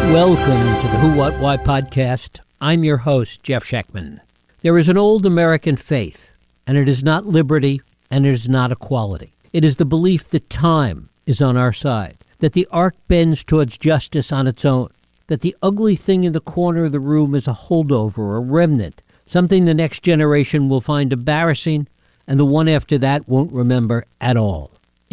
Welcome to the Who, What, Why podcast. I'm your host, Jeff Schechtman. There is an old American faith, and it is not liberty, and it is not equality. It is the belief that time is on our side, that the arc bends towards justice on its own, that the ugly thing in the corner of the room is a holdover, a remnant, something the next generation will find embarrassing, and the one after that won't remember at all. In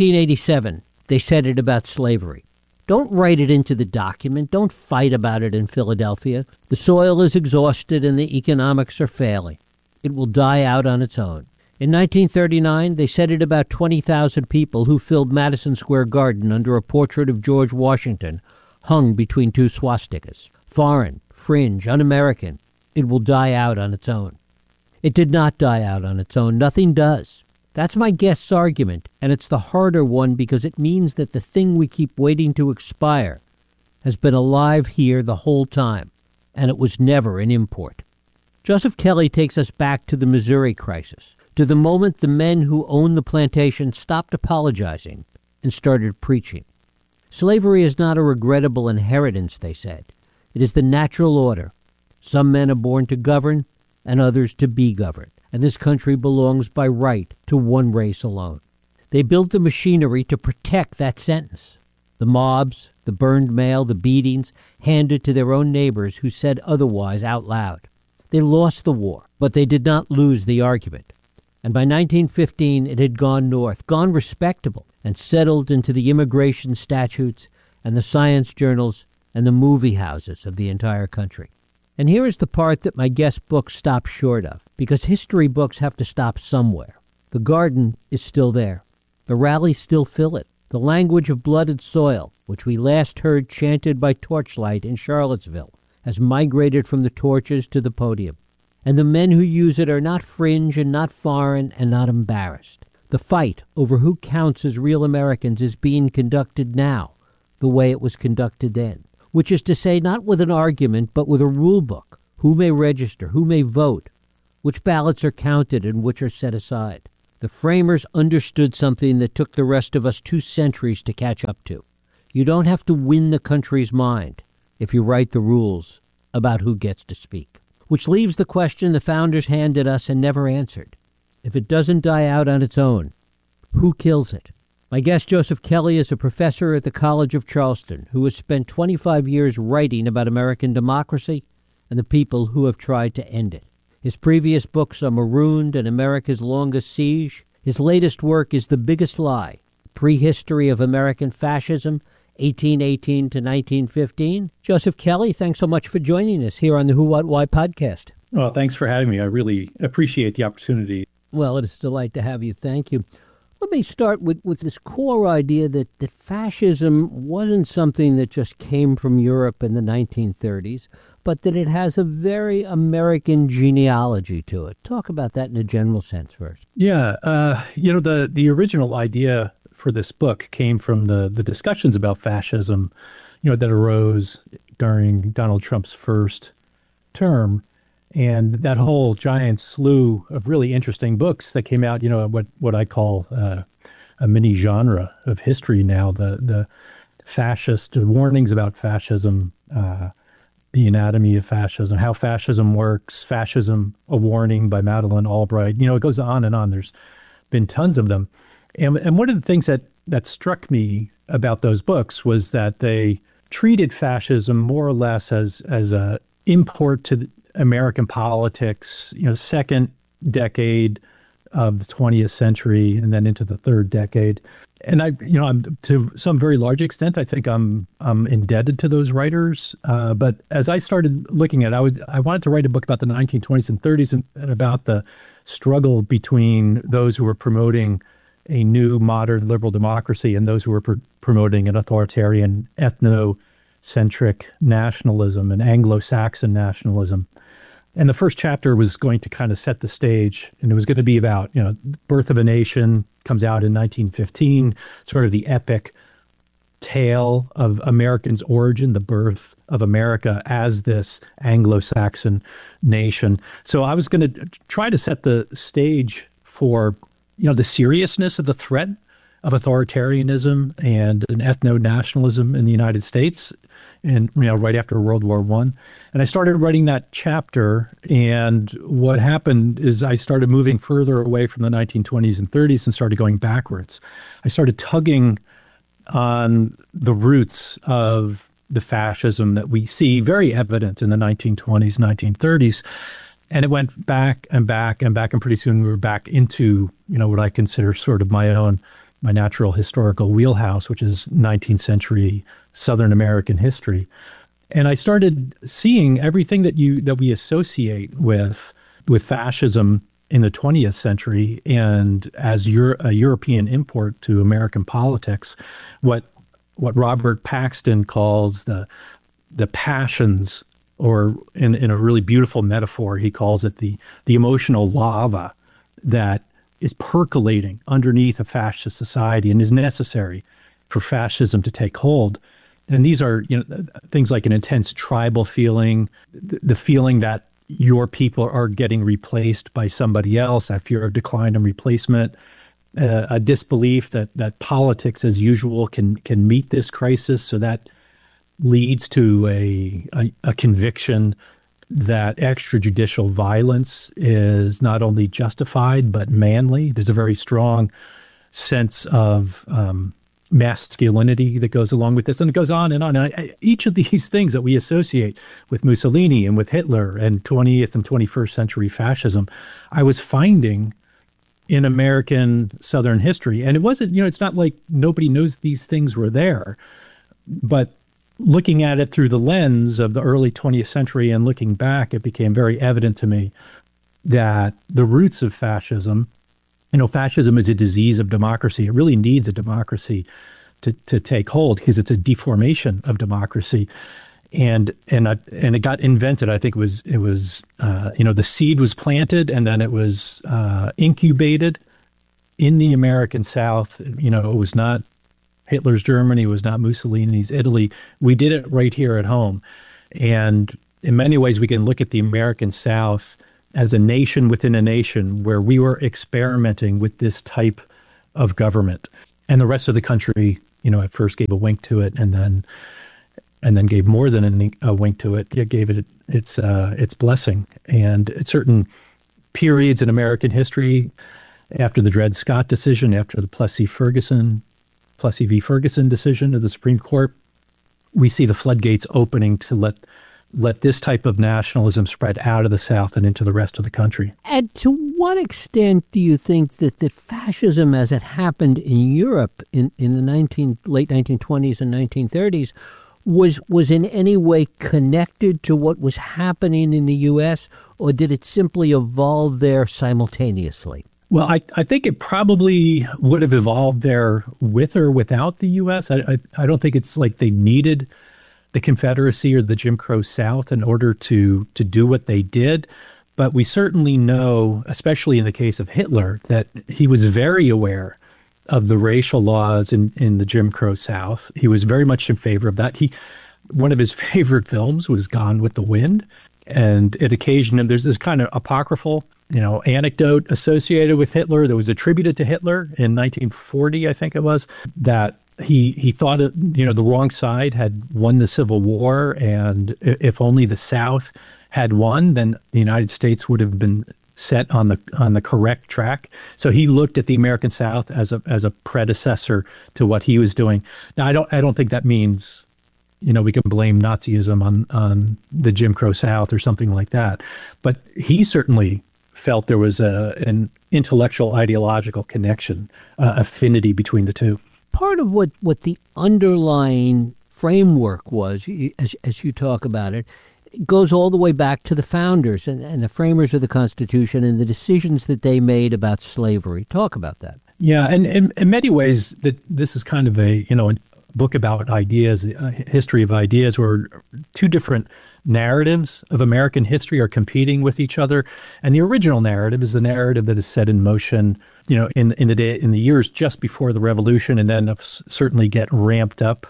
1787, they said it about slavery. Don't write it into the document. Don't fight about it in Philadelphia. The soil is exhausted and the economics are failing. It will die out on its own. In 1939, they said it about 20,000 people who filled Madison Square Garden under a portrait of George Washington hung between two swastikas. Foreign, fringe, un-American. It will die out on its own. It did not die out on its own. Nothing does. That's my guest's argument, and it's the harder one because it means that the thing we keep waiting to expire has been alive here the whole time, and it was never an import. Joseph Kelly takes us back to the Missouri crisis, to the moment the men who owned the plantation stopped apologizing and started preaching. Slavery is not a regrettable inheritance, they said. It is the natural order. Some men are born to govern, and others to be governed. And this country belongs by right to one race alone. They built the machinery to protect that sentence. The mobs, the burned mail, the beatings, handed to their own neighbors who said otherwise out loud. They lost the war, but they did not lose the argument. And by 1915, it had gone north, gone respectable, and settled into the immigration statutes and the science journals and the movie houses of the entire country. And here is the part that my guest book stops short of, because history books have to stop somewhere. The garden is still there. The rallies still fill it. The language of blood and soil, which we last heard chanted by torchlight in Charlottesville, has migrated from the torches to the podium. And the men who use it are not fringe and not foreign and not embarrassed. The fight over who counts as real Americans is being conducted now, the way it was conducted then. Which is to say, not with an argument, but with a rule book. Who may register, who may vote, which ballots are counted and which are set aside. The framers understood something that took the rest of us 2 centuries to catch up to. You don't have to win the country's mind if you write the rules about who gets to speak. Which leaves the question the founders handed us and never answered. If it doesn't die out on its own, who kills it? My guest, Joseph Kelly, is a professor at the College of Charleston who has spent 25 years writing about American democracy and the people who have tried to end it. His previous books are Marooned and America's Longest Siege. His latest work is The Biggest Lie, Prehistory of American Fascism, 1818 to 1915. Joseph Kelly, thanks so much for joining us here on the Who, What, Why podcast. Well, thanks for having me. I really appreciate the opportunity. Well, it is a delight to have you. Thank you. Let me start with this core idea that fascism wasn't something that just came from Europe in the 1930s, but that it has a very American genealogy to it. Talk about that in a general sense first. Yeah, the original idea for this book came from the discussions about fascism, that arose during Donald Trump's first term. And that whole giant slew of really interesting books that came out, what I call a mini genre of history now, the fascist warnings about fascism, the anatomy of fascism, how fascism works, Fascism, a Warning by Madeleine Albright. It goes on and on. There's been tons of them. And one of the things that struck me about those books was that they treated fascism more or less as a import to American politics, second decade of the 20th century and then into the third decade. And I'm to some very large extent, I think I'm indebted to those writers. But as I started looking at it, I wanted to write a book about the 1920s and 30s and about the struggle between those who were promoting a new modern liberal democracy and those who were promoting an authoritarian ethnocentric nationalism and Anglo-Saxon nationalism. And the first chapter was going to kind of set the stage, and it was going to be about, Birth of a Nation comes out in 1915, sort of the epic tale of Americans' origin, the birth of America as this Anglo-Saxon nation. So I was going to try to set the stage for, the seriousness of the threat of authoritarianism and an ethno-nationalism in the United States, and right after World War I. And I started writing that chapter, and what happened is I started moving further away from the 1920s and 30s and started going backwards. I started tugging on the roots of the fascism that we see very evident in the 1920s, 1930s. And it went back and back and back, and pretty soon we were back into, what I consider sort of my natural historical wheelhouse, which is 19th century Southern American history. And I started seeing everything that we associate with fascism in the 20th century, and as a European import to American politics, what Robert Paxton calls the passions, or in a really beautiful metaphor, he calls it the emotional lava that is percolating underneath a fascist society and is necessary for fascism to take hold. And these are, things like an intense tribal feeling, the feeling that your people are getting replaced by somebody else, that fear of decline and replacement, a disbelief that politics as usual can meet this crisis. So that leads to a conviction that extrajudicial violence is not only justified, but manly. There's a very strong sense of masculinity that goes along with this, and it goes on and on. And each of these things that we associate with Mussolini and with Hitler and 20th and 21st century fascism, I was finding in American Southern history. And it wasn't, it's not like nobody knows these things were there, but looking at it through the lens of the early 20th century and looking back, it became very evident to me that the roots of fascism, fascism is a disease of democracy. It really needs a democracy to take hold, because it's a deformation of democracy. And it got invented. I think it was the seed was planted, and then it was incubated in the American South. It was not Hitler's Germany, it was not Mussolini's Italy. We did it right here at home. And in many ways, we can look at the American South as a nation within a nation, where we were experimenting with this type of government. And the rest of the country, at first gave a wink to it, and then gave more than a wink to it. It gave it its blessing. And at certain periods in American history, after the Dred Scott decision, after the Plessy v. Ferguson decision of the Supreme Court, we see the floodgates opening to let this type of nationalism spread out of the South and into the rest of the country. And to what extent do you think that fascism, as it happened in Europe in the late 1920s and 1930s, was in any way connected to what was happening in the U.S., or did it simply evolve there simultaneously? Well, I think it probably would have evolved there with or without the U.S. I don't think it's like they needed the Confederacy or the Jim Crow South in order to do what they did. But we certainly know, especially in the case of Hitler, that he was very aware of the racial laws in the Jim Crow South. He was very much in favor of that. One of his favorite films was Gone with the Wind. And it occasioned him, there's this kind of apocryphal, anecdote associated with Hitler that was attributed to Hitler in 1940, I think it was, that he thought the wrong side had won the Civil War, and if only the South had won, then the United States would have been set on the correct track. So he looked at the American South as a predecessor to what he was doing. Now, I don't think that means we can blame Nazism on the Jim Crow South or something like that, but he certainly felt there was an intellectual ideological connection, affinity between the two. Part of what the underlying framework was, as you talk about it, goes all the way back to the founders and the framers of the Constitution and the decisions that they made about slavery. Talk about that. Yeah, and in many ways, this is kind of a book about ideas, a history of ideas, where two different narratives of American history are competing with each other. And the original narrative is the narrative that is set in motion, in the years just before the Revolution, and then certainly get ramped up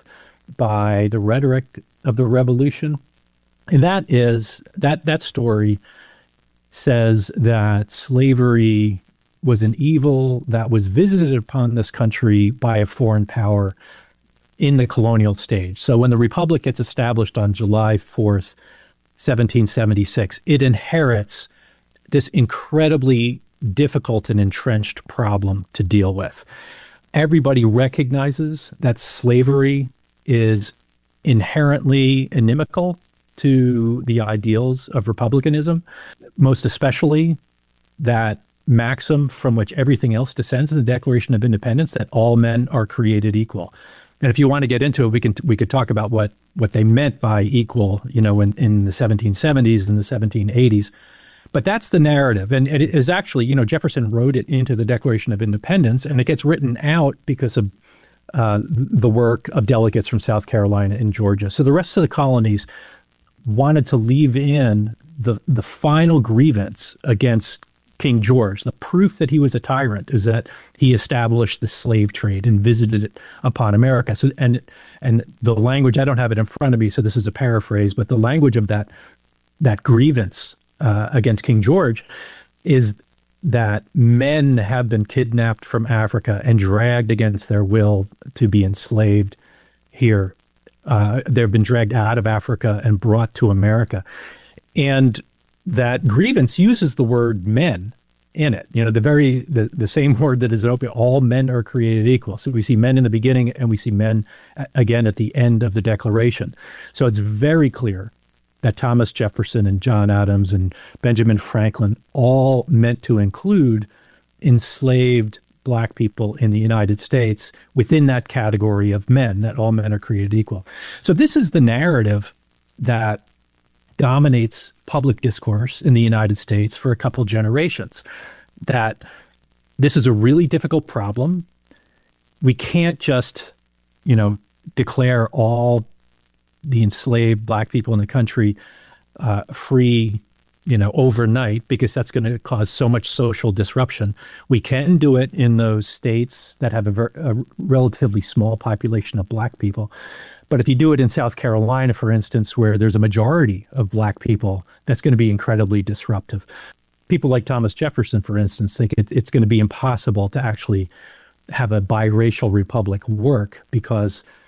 by the rhetoric of the Revolution. And that story says that slavery was an evil that was visited upon this country by a foreign power in the colonial stage. So when the Republic gets established on July 4th, 1776, it inherits this incredibly difficult and entrenched problem to deal with. Everybody recognizes that slavery is inherently inimical to the ideals of republicanism, most especially that maxim from which everything else descends in the Declaration of Independence, that all men are created equal. And if you want to get into it, we could talk about what they meant by equal, in the 1770s and the 1780s. But that's the narrative. And it is actually, Jefferson wrote it into the Declaration of Independence, and it gets written out because of the work of delegates from South Carolina and Georgia. So the rest of the colonies wanted to leave in the final grievance against King George. The proof that he was a tyrant is that he established the slave trade and visited it upon America. So and the language, I don't have it in front of me, so this is a paraphrase, but the language of that grievance against King George is that men have been kidnapped from Africa and dragged against their will to be enslaved here. They've been dragged out of Africa and brought to America. And that grievance uses the word men in it. The same word that is open, all men are created equal. So we see men in the beginning and we see men again at the end of the Declaration. So it's very clear that Thomas Jefferson and John Adams and Benjamin Franklin all meant to include enslaved Black people in the United States within that category of men, that all men are created equal. So this is the narrative that dominates public discourse in the United States for a couple generations, that this is a really difficult problem. We can't just, declare all the enslaved Black people in the country free, overnight, because that's going to cause so much social disruption. We can do it in those states that have a relatively small population of Black people. But if you do it in South Carolina, for instance, where there's a majority of Black people, that's going to be incredibly disruptive. People like Thomas Jefferson, for instance, think it's going to be impossible to actually have a biracial republic work because